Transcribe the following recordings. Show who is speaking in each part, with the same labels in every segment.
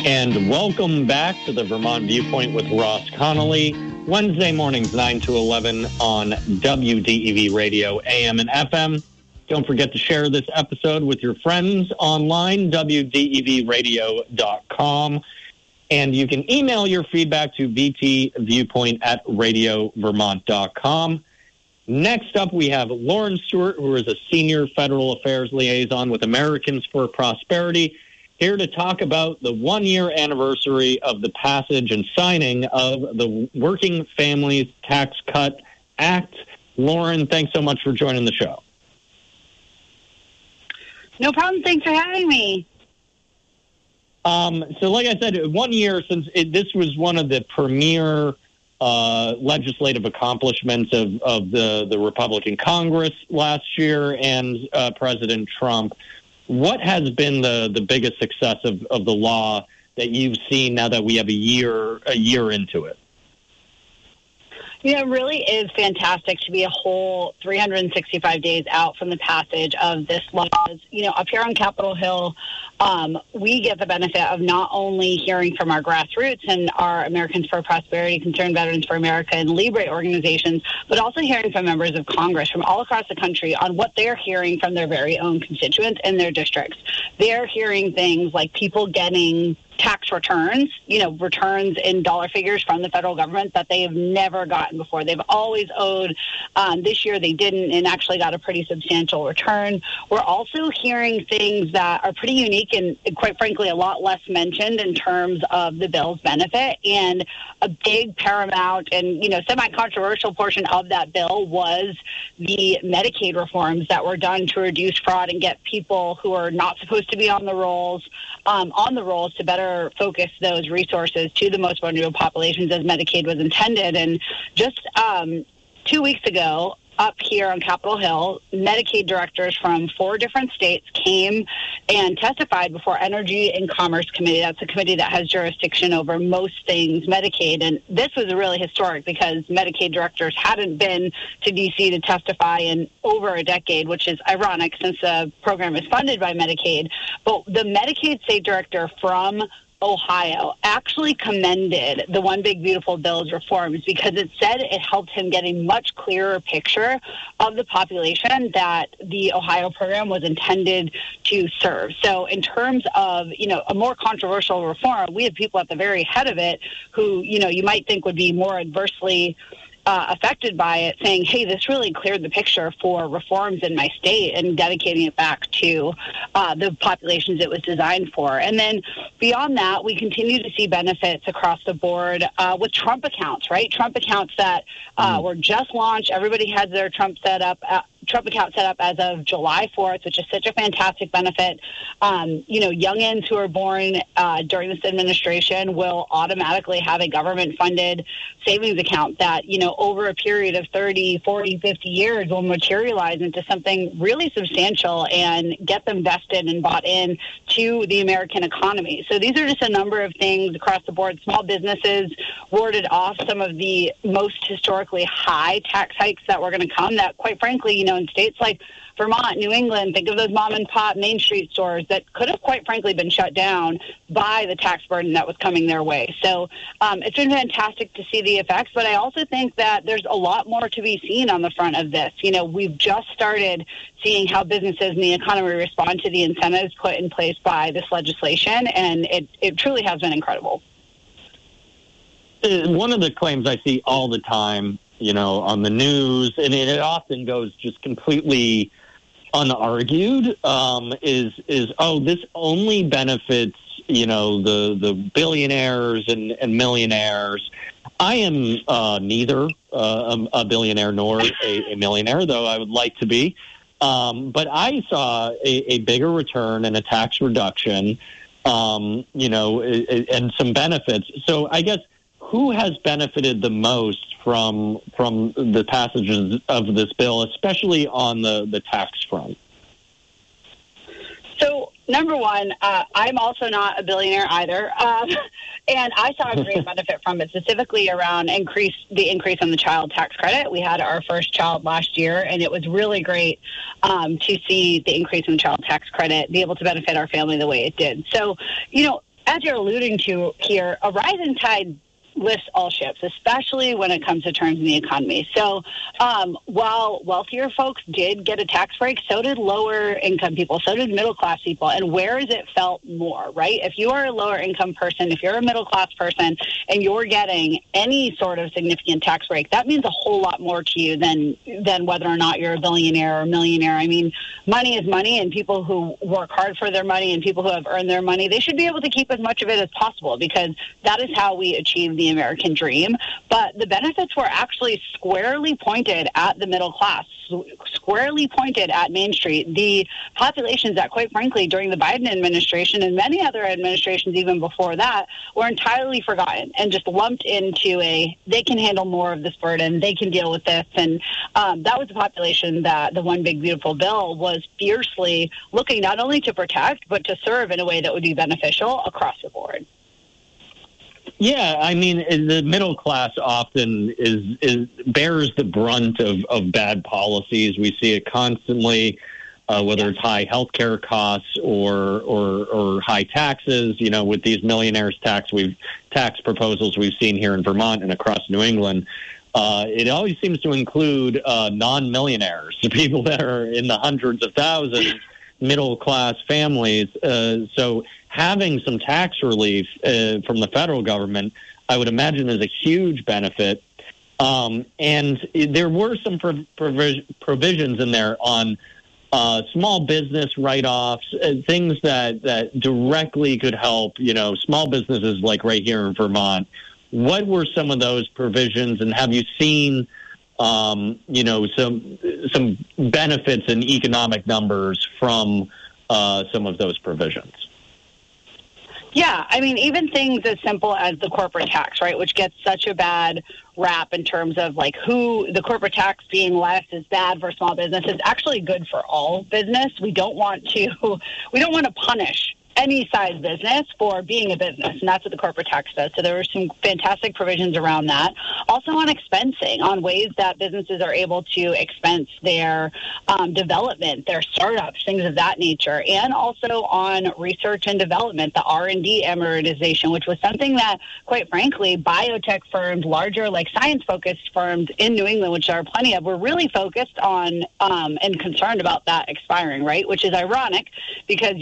Speaker 1: And welcome back to the Vermont Viewpoint with Ross Connolly. Wednesday mornings, 9 to 11 on WDEV Radio, AM and FM. Don't forget to share this episode with your friends online, WDEVradio.com. And you can email your feedback to vtviewpoint@radiovermont.com. Next up, we have Lauren Stewart, who is a senior federal affairs liaison with Americans for Prosperity, here to talk about the one-year anniversary of the passage and signing of the Working Families Tax Cut Act. Lauren, thanks so much for joining the show.
Speaker 2: No problem. Thanks for having me.
Speaker 1: So like I said, 1 year since this was one of the premier legislative accomplishments of the Republican Congress last year and President Trump. What has been the biggest success of the law that you've seen now that we have a year into it?
Speaker 2: It really is fantastic to be a whole 365 days out from the passage of this law. Up here on Capitol Hill, we get the benefit of not only hearing from our grassroots and our Americans for Prosperity, Concerned Veterans for America, and Libre organizations, but also hearing from members of Congress from all across the country on what they're hearing from their very own constituents in their districts. They're hearing things like people getting tax returns, returns in dollar figures from the federal government that they have never gotten before. They've always owed. This year they didn't and actually got a pretty substantial return. We're also hearing things that are pretty unique and, quite frankly, a lot less mentioned in terms of the bill's benefit. And a big paramount and, semi-controversial portion of that bill was the Medicaid reforms that were done to reduce fraud and get people who are not supposed to be on the rolls to better focus those resources to the most vulnerable populations as Medicaid was intended. And just 2 weeks ago, up here on Capitol Hill, Medicaid directors from 4 different states came and testified before Energy and Commerce Committee. That's a committee that has jurisdiction over most things Medicaid. And this was really historic because Medicaid directors hadn't been to D.C. to testify in over a decade, which is ironic since the program is funded by Medicaid. But the Medicaid state director from Ohio actually commended the One Big Beautiful Bill's reforms because it said it helped him get a much clearer picture of the population that the Ohio program was intended to serve. So in terms of, a more controversial reform, we have people at the very head of it who, you might think would be more adversely affected by it, saying, hey, this really cleared the picture for reforms in my state and dedicating it back to the populations it was designed for. And then beyond that, we continue to see benefits across the board with Trump accounts, right? Trump accounts that were just launched. Everybody has their Trump account set up as of July 4th, which is such a fantastic benefit. Youngins who are born during this administration will automatically have a government-funded savings account that, over a period of 30, 40, 50 years will materialize into something really substantial and get them vested and bought in to the American economy. So these are just a number of things across the board. Small businesses warded off some of the most historically high tax hikes that were going to come that, quite frankly, in states like Vermont, New England, think of those mom and pop Main Street stores that could have quite frankly been shut down by the tax burden that was coming their way. So it's been fantastic to see the effects, but I also think that there's a lot more to be seen on the front of this. We've just started seeing how businesses and the economy respond to the incentives put in place by this legislation, and it truly has been incredible.
Speaker 1: One of the claims I see all the time, on the news, and it often goes just completely unargued, is this only benefits, the billionaires and millionaires. I am neither a billionaire nor a millionaire, though I would like to be. But I saw a bigger return and a tax reduction, and some benefits. So I guess who has benefited the most from the passages of this bill, especially on the tax front?
Speaker 2: So, number one, I'm also not a billionaire either, and I saw a great benefit from it, specifically around the increase on the child tax credit. We had our first child last year, and it was really great to see the increase in the child tax credit be able to benefit our family the way it did. So, as you're alluding to here, a rising tide lifts all ships, especially when it comes to turns in the economy. So while wealthier folks did get a tax break, so did lower income people, so did middle class people. And where is it felt more, right? If you are a lower income person, if you're a middle class person and you're getting any sort of significant tax break, that means a whole lot more to you than whether or not you're a billionaire or millionaire. I mean, money is money, and people who work hard for their money and people who have earned their money, they should be able to keep as much of it as possible, because that is how we achieve the American dream. But the benefits were actually squarely pointed at the middle class, squarely pointed at Main Street, the populations that, quite frankly, during the Biden administration and many other administrations even before that, were entirely forgotten and just lumped into they can handle more of this burden, they can deal with this. And that was the population that the One Big Beautiful Bill was fiercely looking not only to protect, but to serve in a way that would be beneficial across the board.
Speaker 1: Yeah, I mean, the middle class often bears the brunt of bad policies. We see it constantly, whether it's high healthcare costs or high taxes. You know, with these millionaires tax proposals we've seen here in Vermont and across New England, it always seems to include non-millionaires, people that are in the hundreds of thousands, middle class families. So having some tax relief from the federal government, I would imagine, is a huge benefit. And there were some provisions in there on small business write-offs, things that directly could help, small businesses like right here in Vermont. What were some of those provisions, and have you seen some benefits and economic numbers from some of those provisions?
Speaker 2: Yeah, I mean, even things as simple as the corporate tax, right, which gets such a bad rap in terms of like who the corporate tax being less is bad for small business. It's actually good for all business. We don't want to punish any size business for being a business, and that's what the corporate tax does. So there were some fantastic provisions around that. Also on expensing, on ways that businesses are able to expense their development, their startups, things of that nature, and also on research and development, the R&D amortization, which was something that, quite frankly, biotech firms, larger like science-focused firms in New England, which there are plenty of, were really focused on and concerned about that expiring, right? Which is ironic because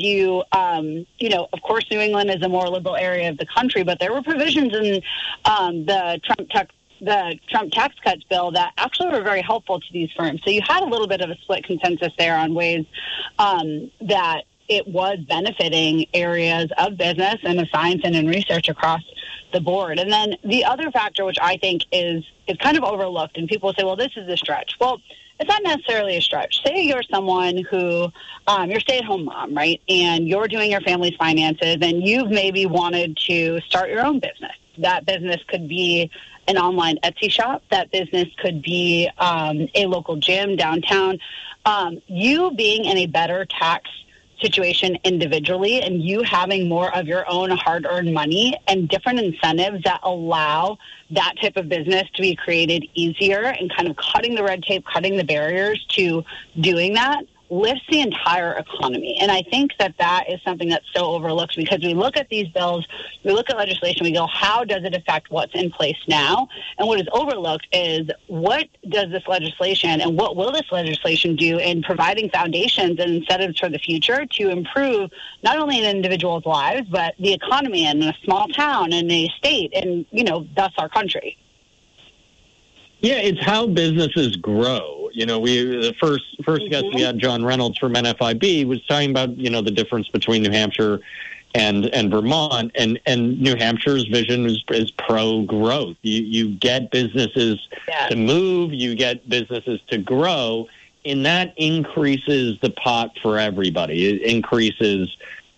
Speaker 2: of course, New England is a more liberal area of the country, but there were provisions in the Trump tax cuts bill that actually were very helpful to these firms. So you had a little bit of a split consensus there on ways that it was benefiting areas of business and of science and in research across the board. And then the other factor, which I think is kind of overlooked, and people say, well, this is a stretch. Well, it's not necessarily a stretch. Say you're someone who, you're a stay-at-home mom, right? And you're doing your family's finances, and you've maybe wanted to start your own business. That business could be an online Etsy shop. That business could be a local gym downtown. You being in a better tax situation individually and you having more of your own hard-earned money and different incentives that allow that type of business to be created easier and kind of cutting the red tape, cutting the barriers to doing that lifts the entire economy. And I think that is something that's so overlooked because we look at these bills, we look at legislation, we go, how does it affect what's in place now? And what is overlooked is what does this legislation and what will this legislation do in providing foundations and incentives for the future to improve not only an individual's lives, but the economy in a small town and a state and, thus our country.
Speaker 1: Yeah, it's how businesses grow. The first guest we had, John Reynolds from NFIB, was talking about, the difference between New Hampshire and Vermont. And New Hampshire's vision is pro-growth. You get businesses to move, you get businesses to grow, and that increases the pot for everybody. It increases,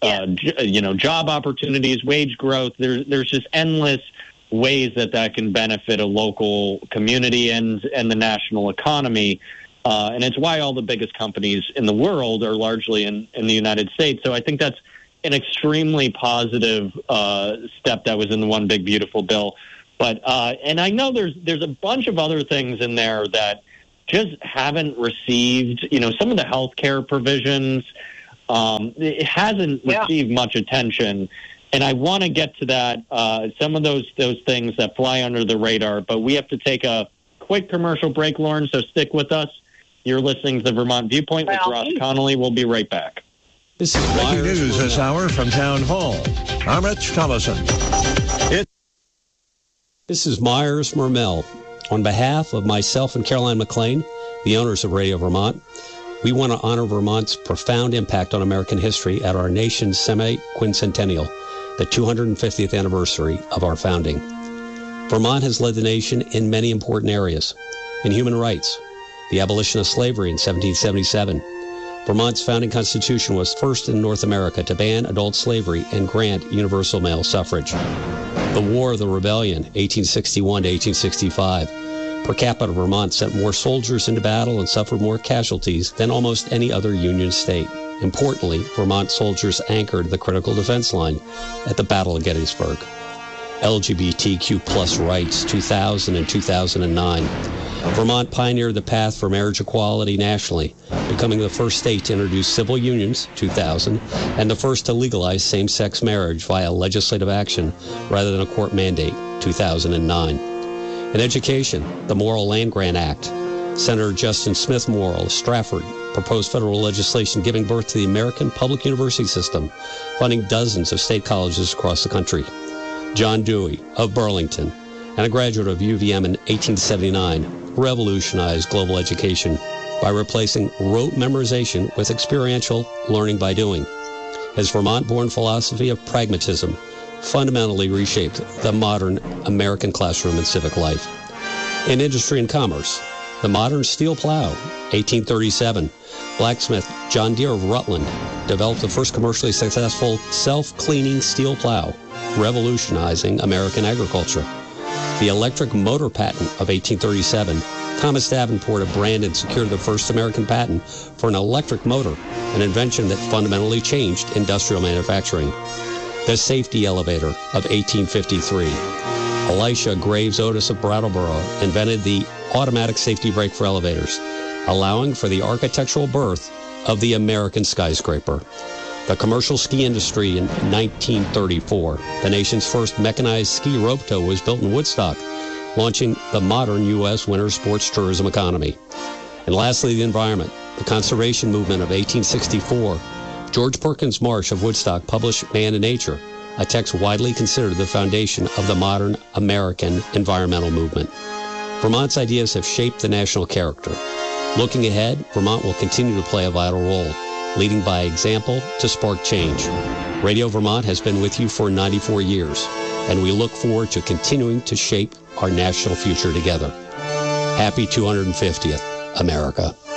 Speaker 1: job opportunities, wage growth. There's just endless ways that can benefit a local community and the national economy. And it's why all the biggest companies in the world are largely in the United States. So I think that's an extremely positive step that was in the One Big Beautiful Bill. But and I know there's a bunch of other things in there that just haven't received, some of the healthcare provisions. It hasn't received much attention. And I want to get to that, some of those things that fly under the radar, but we have to take a quick commercial break, Lauren, so stick with us. You're listening to the Vermont Viewpoint with Ross Connolly. We'll be right back.
Speaker 3: This is breaking news this hour from Town Hall. I'm Rich Thomason.
Speaker 4: This is Myers Mermel. On behalf of myself and Caroline McLean, the owners of Radio Vermont, we want to honor Vermont's profound impact on American history at our nation's semi-quincentennial, the 250th anniversary of our founding. Vermont has led the nation in many important areas. In human rights, the abolition of slavery in 1777. Vermont's founding constitution was first in North America to ban adult slavery and grant universal male suffrage. The War of the Rebellion, 1861 to 1865. Per capita, Vermont sent more soldiers into battle and suffered more casualties than almost any other Union state. Importantly, Vermont soldiers anchored the critical defense line at the Battle of Gettysburg. LGBTQ plus rights, 2000 and 2009. Vermont pioneered the path for marriage equality nationally, becoming the first state to introduce civil unions, 2000, and the first to legalize same-sex marriage via legislative action rather than a court mandate, 2009. In education, the Morrill Land-Grant Act. Senator Justin Smith Morrill of Stratford proposed federal legislation giving birth to the American public university system, funding dozens of state colleges across the country. John Dewey of Burlington, and a graduate of UVM in 1879, revolutionized global education by replacing rote memorization with experiential learning by doing. His Vermont-born philosophy of pragmatism fundamentally reshaped the modern American classroom and civic life. In industry and commerce, the modern steel plow, 1837, blacksmith John Deere of Rutland developed the first commercially successful self-cleaning steel plow, revolutionizing American agriculture. The electric motor patent of 1837, Thomas Davenport of Brandon secured the first American patent for an electric motor, an invention that fundamentally changed industrial manufacturing. The safety elevator of 1853. Elisha Graves Otis of Brattleboro invented the automatic safety brake for elevators, allowing for the architectural birth of the American skyscraper. The commercial ski industry in 1934. The nation's first mechanized ski rope tow was built in Woodstock, launching the modern U.S. winter sports tourism economy. And lastly, the environment. The conservation movement of 1864. George Perkins Marsh of Woodstock published Man and Nature, a text widely considered the foundation of the modern American environmental movement. Vermont's ideas have shaped the national character. Looking ahead, Vermont will continue to play a vital role, leading by example to spark change. Radio Vermont has been with you for 94 years, and we look forward to continuing to shape our national future together. Happy 250th, America.